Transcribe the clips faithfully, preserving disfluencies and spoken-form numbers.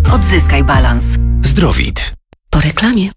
Odzyskaj balans. Zdrowit. Po reklamie.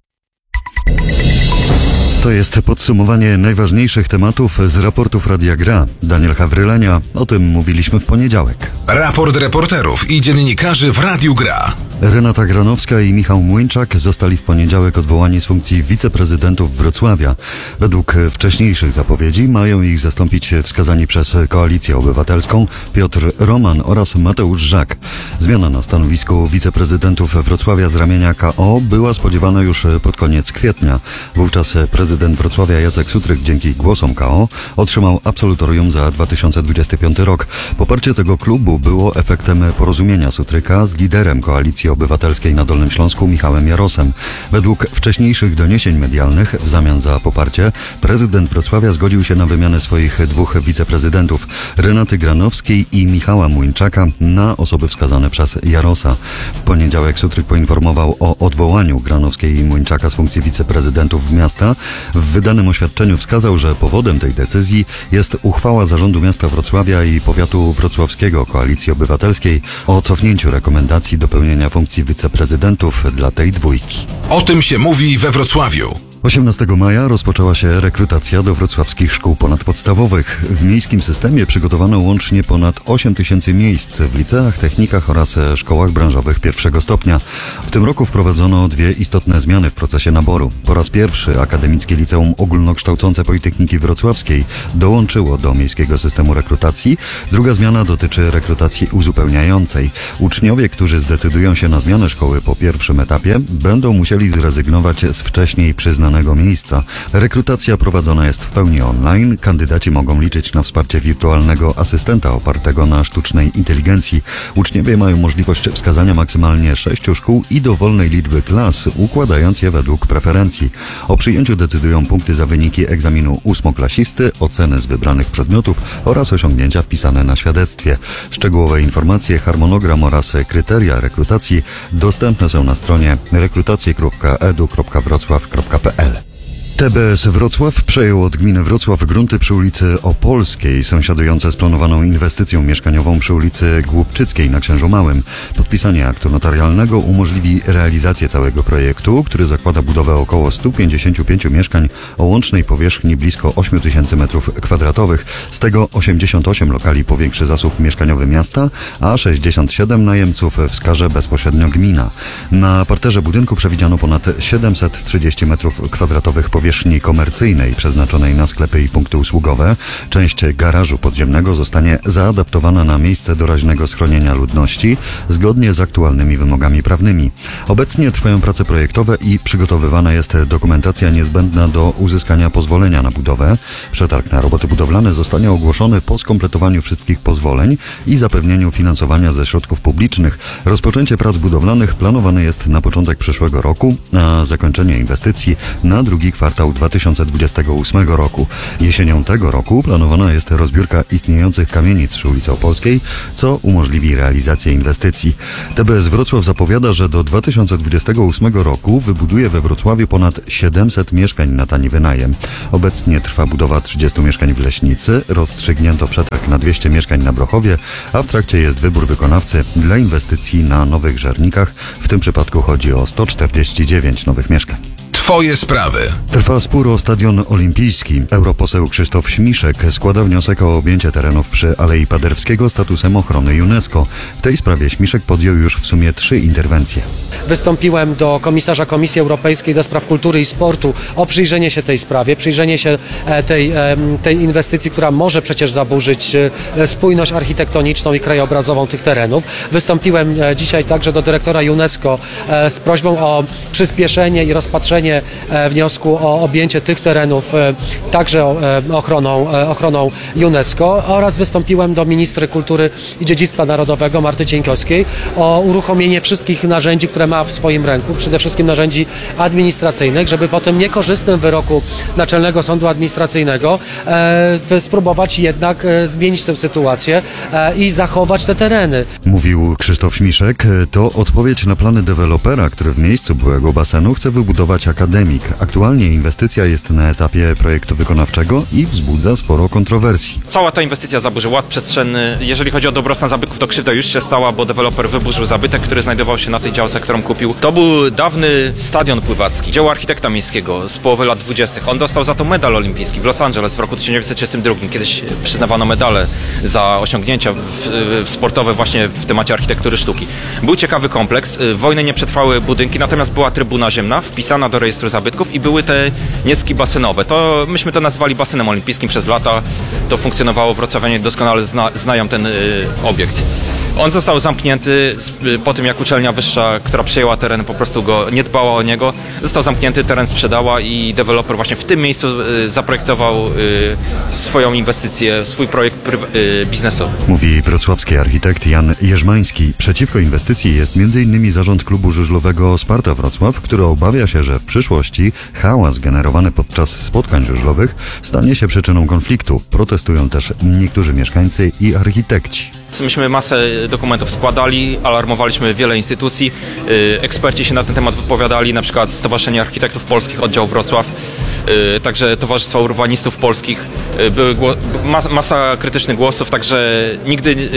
To jest podsumowanie najważniejszych tematów z raportów Radia Gra. Daniel Hawrylenia, o tym mówiliśmy w poniedziałek. Raport reporterów i dziennikarzy w Radiu Gra. Renata Granowska i Michał Młyńczak zostali w poniedziałek odwołani z funkcji wiceprezydentów Wrocławia. Według wcześniejszych zapowiedzi mają ich zastąpić wskazani przez Koalicję Obywatelską Piotr Roman oraz Mateusz Żak. Zmiana na stanowisku wiceprezydentów Wrocławia z ramienia K O była spodziewana już pod koniec kwietnia. Wówczas prezydent Wrocławia Jacek Sutryk dzięki głosom K O otrzymał absolutorium za dwa tysiące dwudziesty piąty rok. Poparcie tego klubu było efektem porozumienia Sutryka z liderem Koalicji Obywatelskiej na Dolnym Śląsku Michałem Jarosem. Według wcześniejszych doniesień medialnych w zamian za poparcie prezydent Wrocławia zgodził się na wymianę swoich dwóch wiceprezydentów, Renaty Granowskiej i Michała Młyńczaka, na osoby wskazane przez Jarosa. W poniedziałek Sutryk poinformował o odwołaniu Granowskiej i Młyńczaka z funkcji wiceprezydentów miasta. W wydanym oświadczeniu wskazał, że powodem tej decyzji jest uchwała Zarządu Miasta Wrocławia i Powiatu Wrocławskiego Koalicji Obywatelskiej o cofnięciu rekomendacji do pełnienia funkcji wiceprezydentów dla tej dwójki. O tym się mówi we Wrocławiu. osiemnastego maja rozpoczęła się rekrutacja do wrocławskich szkół ponadpodstawowych. W miejskim systemie przygotowano łącznie ponad osiem tysięcy miejsc w liceach, technikach oraz szkołach branżowych pierwszego stopnia. W tym roku wprowadzono dwie istotne zmiany w procesie naboru. Po raz pierwszy Akademickie Liceum Ogólnokształcące Politechniki Wrocławskiej dołączyło do miejskiego systemu rekrutacji. Druga zmiana dotyczy rekrutacji uzupełniającej. Uczniowie, którzy zdecydują się na zmianę szkoły po pierwszym etapie, będą musieli zrezygnować z wcześniej przyznanych miejsca. Rekrutacja prowadzona jest w pełni online. Kandydaci mogą liczyć na wsparcie wirtualnego asystenta opartego na sztucznej inteligencji. Uczniowie mają możliwość wskazania maksymalnie sześciu szkół i dowolnej liczby klas, układając je według preferencji. O przyjęciu decydują punkty za wyniki egzaminu ósmoklasisty, oceny z wybranych przedmiotów oraz osiągnięcia wpisane na świadectwie. Szczegółowe informacje, harmonogram oraz kryteria rekrutacji dostępne są na stronie rekrutacje kropka edu kropka wrocław kropka pe el. T B S Wrocław przejął od gminy Wrocław grunty przy ulicy Opolskiej, sąsiadujące z planowaną inwestycją mieszkaniową przy ulicy Głubczyckiej na Księżu Małym. Podpisanie aktu notarialnego umożliwi realizację całego projektu, który zakłada budowę około stu pięćdziesięciu pięciu mieszkań o łącznej powierzchni blisko ośmiu tysięcy metrów kwadratowych. Z tego osiemdziesiąt osiem lokali powiększy zasób mieszkaniowy miasta, a sześćdziesiąt siedem najemców wskaże bezpośrednio gmina. Na parterze budynku przewidziano ponad siedemset trzydzieści metrów kwadratowych powierzchni powierzchni komercyjnej przeznaczonej na sklepy i punkty usługowe. Część garażu podziemnego zostanie zaadaptowana na miejsce doraźnego schronienia ludności zgodnie z aktualnymi wymogami prawnymi. Obecnie trwają prace projektowe i przygotowywana jest dokumentacja niezbędna do uzyskania pozwolenia na budowę. Przetarg na roboty budowlane zostanie ogłoszony po skompletowaniu wszystkich pozwoleń i zapewnieniu finansowania ze środków publicznych. Rozpoczęcie prac budowlanych planowane jest na początek przyszłego roku, a zakończenie inwestycji na drugi kwartał dwa tysiące dwudziestego ósmego roku. Jesienią tego roku planowana jest rozbiórka istniejących kamienic przy ulicy Opolskiej, co umożliwi realizację inwestycji. T B S Wrocław zapowiada, że do dwa tysiące dwudziestego ósmego roku wybuduje we Wrocławiu ponad siedemset mieszkań na tani wynajem. Obecnie trwa budowa trzydziestu mieszkań w Leśnicy, rozstrzygnięto przetarg na dwieście mieszkań na Brochowie, a w trakcie jest wybór wykonawcy dla inwestycji na Nowych Żernikach. W tym przypadku chodzi o sto czterdzieści dziewięć nowych mieszkań. Twoje sprawy. Trwa spór o Stadion Olimpijski. Europoseł Krzysztof Śmiszek składa wniosek o objęcie terenów przy Alei Paderewskiego statusem ochrony UNESCO. W tej sprawie Śmiszek podjął już w sumie trzy interwencje. Wystąpiłem do komisarza Komisji Europejskiej do spraw kultury i sportu o przyjrzenie się tej sprawie, przyjrzenie się tej, tej inwestycji, która może przecież zaburzyć spójność architektoniczną i krajobrazową tych terenów. Wystąpiłem dzisiaj także do dyrektora UNESCO z prośbą o przyspieszenie i rozpatrzenie wniosku o objęcie tych terenów także ochroną, ochroną UNESCO oraz wystąpiłem do ministry kultury i dziedzictwa narodowego Marty Cieńkowskiej o uruchomienie wszystkich narzędzi, które ma ma w swoim ręku, przede wszystkim narzędzi administracyjnych, żeby po tym niekorzystnym wyroku Naczelnego Sądu Administracyjnego e, spróbować jednak e, zmienić tę sytuację e, i zachować te tereny. Mówił Krzysztof Śmiszek. To odpowiedź na plany dewelopera, który w miejscu byłego basenu chce wybudować akademik. Aktualnie inwestycja jest na etapie projektu wykonawczego i wzbudza sporo kontrowersji. Cała ta inwestycja zaburzy ład przestrzenny. Jeżeli chodzi o dobrostan zabytków, to krzywda już się stała, bo deweloper wyburzył zabytek, który znajdował się na tej działce, którą kupił. To był dawny stadion pływacki, dzieło architekta miejskiego z połowy lat dwudziestych. On dostał za to medal olimpijski w Los Angeles w roku tysiąc dziewięćset trzydziestym drugim. Kiedyś przyznawano medale za osiągnięcia w, w sportowe właśnie w temacie architektury sztuki. Był ciekawy kompleks. Wojny nie przetrwały budynki, natomiast była trybuna ziemna wpisana do rejestru zabytków i były te nieski basenowe. To myśmy to nazwali basenem olimpijskim przez lata. To funkcjonowało, wrocławianie doskonale zna, znają ten y, obiekt. On został zamknięty po tym, jak uczelnia wyższa, która przejęła teren, po prostu go nie dbała o niego. Został zamknięty, teren sprzedała i deweloper właśnie w tym miejscu zaprojektował swoją inwestycję, swój projekt biznesowy. Mówi wrocławski architekt Jan Jerzmański. Przeciwko inwestycji jest między innymi zarząd klubu żużlowego Sparta Wrocław, który obawia się, że w przyszłości hałas generowany podczas spotkań żużlowych stanie się przyczyną konfliktu. Protestują też niektórzy mieszkańcy i architekci. Myśmy masę dokumentów składali, alarmowaliśmy wiele instytucji, eksperci się na ten temat wypowiadali, na przykład Stowarzyszenie Architektów Polskich, oddział Wrocław, także Towarzystwo Urbanistów Polskich. Były masa krytycznych głosów, także nigdy...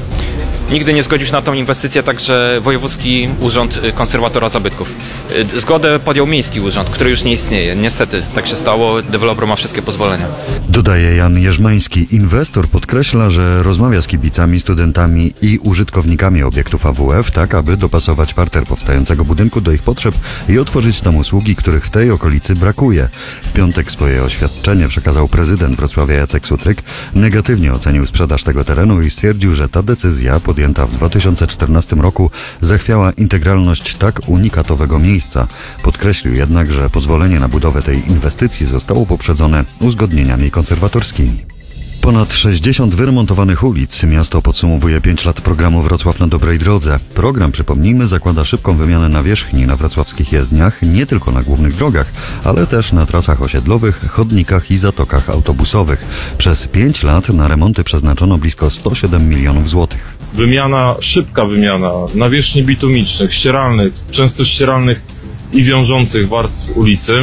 Nigdy nie zgodził się na tą inwestycję także Wojewódzki Urząd Konserwatora Zabytków. Zgodę podjął Miejski Urząd, który już nie istnieje. Niestety tak się stało, deweloper ma wszystkie pozwolenia. Dodaje Jan Jerzmański. Inwestor podkreśla, że rozmawia z kibicami, studentami i użytkownikami obiektów A W F, tak aby dopasować parter powstającego budynku do ich potrzeb i otworzyć tam usługi, których w tej okolicy brakuje. W piątek swoje oświadczenie przekazał prezydent Wrocławia Jacek Sutryk. Negatywnie ocenił sprzedaż tego terenu i stwierdził, że ta decyzja podjęta w dwa tysiące czternastym roku zachwiała integralność tak unikatowego miejsca. Podkreślił jednak, że pozwolenie na budowę tej inwestycji zostało poprzedzone uzgodnieniami konserwatorskimi. Ponad sześćdziesiąt wyremontowanych ulic. Miasto podsumowuje pięć lat programu Wrocław na dobrej drodze. Program, przypomnijmy, zakłada szybką wymianę nawierzchni na wrocławskich jezdniach, nie tylko na głównych drogach, ale też na trasach osiedlowych, chodnikach i zatokach autobusowych. Przez pięć lat na remonty przeznaczono blisko sto siedem milionów złotych. Wymiana, szybka wymiana nawierzchni bitumicznych, ścieralnych, często ścieralnych i wiążących warstw ulicy.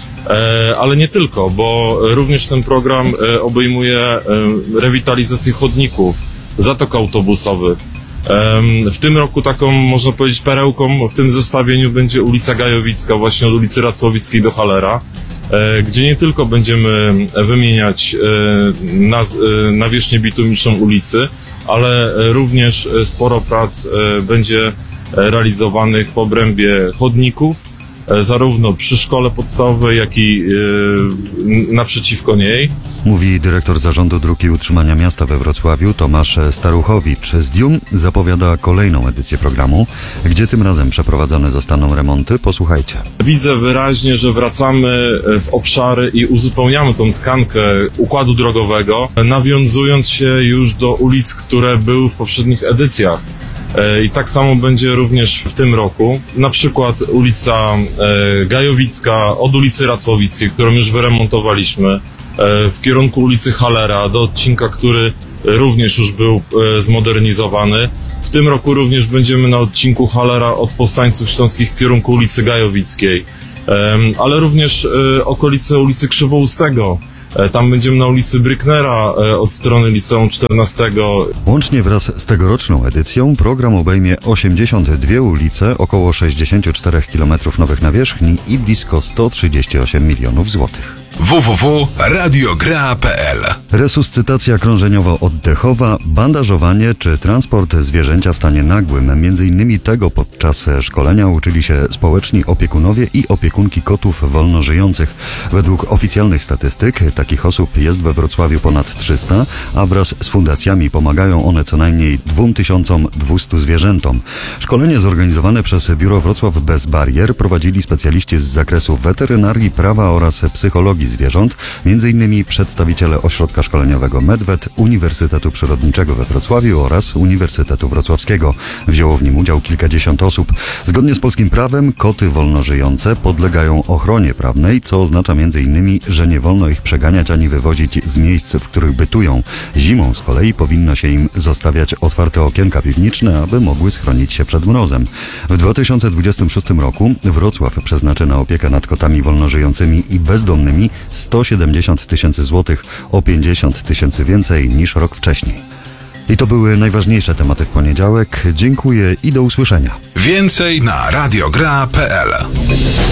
Ale nie tylko, bo również ten program obejmuje rewitalizację chodników, zatok autobusowych. W tym roku taką, można powiedzieć, perełką w tym zestawieniu będzie ulica Gajowicka, właśnie od ulicy Racławickiej do Hallera, gdzie nie tylko będziemy wymieniać nawierzchnię bitumiczną ulicy, ale również sporo prac będzie realizowanych w obrębie chodników, zarówno przy szkole podstawowej, jak i yy, naprzeciwko niej. Mówi dyrektor Zarządu Dróg i Utrzymania Miasta we Wrocławiu Tomasz Staruchowicz. Z Dium zapowiada kolejną edycję programu, gdzie tym razem przeprowadzone zostaną remonty. Posłuchajcie. Widzę wyraźnie, że wracamy w obszary i uzupełniamy tą tkankę układu drogowego, nawiązując się już do ulic, które były w poprzednich edycjach. I tak samo będzie również w tym roku. Na przykład ulica Gajowicka od ulicy Racławickiej, którą już wyremontowaliśmy, w kierunku ulicy Hallera do odcinka, który również już był zmodernizowany. W tym roku również będziemy na odcinku Hallera od Powstańców Śląskich w kierunku ulicy Gajowickiej, ale również okolice ulicy Krzywoustego. Tam będziemy na ulicy Brücknera od strony Liceum czternastego. Łącznie wraz z tegoroczną edycją program obejmie osiemdziesiąt dwie ulice, około sześćdziesiąt cztery kilometrów nowych nawierzchni i blisko sto trzydzieści osiem milionów złotych. w w w kropka radiogra kropka p l Resuscytacja krążeniowo-oddechowa, bandażowanie czy transport zwierzęcia w stanie nagłym. Między innymi tego podczas szkolenia uczyli się społeczni opiekunowie i opiekunki kotów wolno żyjących. Według oficjalnych statystyk takich osób jest we Wrocławiu ponad trzysta, a wraz z fundacjami pomagają one co najmniej dwa tysiące dwieście zwierzętom. Szkolenie zorganizowane przez Biuro Wrocław Bez Barier prowadzili specjaliści z zakresu weterynarii, prawa oraz psychologii zwierząt, między innymi przedstawiciele Ośrodka Ośrodka Szkoleniowego Medwed, Uniwersytetu Przyrodniczego we Wrocławiu oraz Uniwersytetu Wrocławskiego. Wzięło w nim udział kilkadziesiąt osób. Zgodnie z polskim prawem koty wolnożyjące podlegają ochronie prawnej, co oznacza między innymi, że nie wolno ich przeganiać ani wywozić z miejsc, w których bytują. Zimą z kolei powinno się im zostawiać otwarte okienka piwniczne, aby mogły schronić się przed mrozem. W dwa tysiące dwudziestym szóstym roku Wrocław przeznaczy na opiekę nad kotami wolnożyjącymi i bezdomnymi sto siedemdziesiąt tysięcy złotych, o pięćdziesiąt tysięcy więcej niż rok wcześniej. I to były najważniejsze tematy w poniedziałek. Dziękuję i do usłyszenia. Więcej na radiogra kropka p l.